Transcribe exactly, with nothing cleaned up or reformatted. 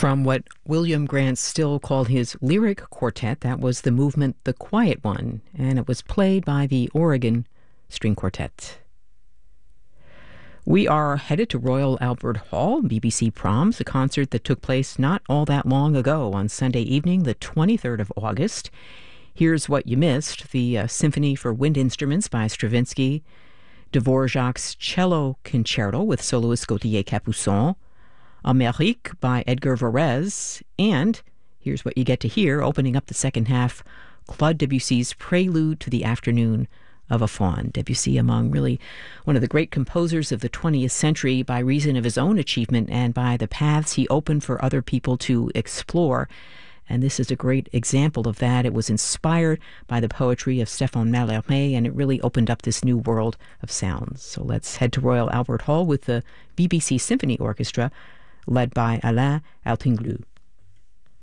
From what William Grant Still called his lyric quartet, that was the movement The Quiet One, and it was played by the Oregon String Quartet. We are headed to Royal Albert Hall, B B C Proms, a concert that took place not all that long ago on Sunday evening, the twenty-third of August. Here's what you missed: the uh, Symphony for Wind Instruments by Stravinsky, Dvorak's Cello Concerto with soloist Gauthier Capuçon, Amérique by Edgar Varèse, and here's what you get to hear opening up the second half: Claude Debussy's Prelude to the Afternoon of a Faun. Debussy, among really one of the great composers of the twentieth century by reason of his own achievement and by the paths he opened for other people to explore. And this is a great example of that. It was inspired by the poetry of Stéphane Mallarmé, and it really opened up this new world of sounds. So let's head to Royal Albert Hall with the B B C Symphony Orchestra, led by Alain Altinglu.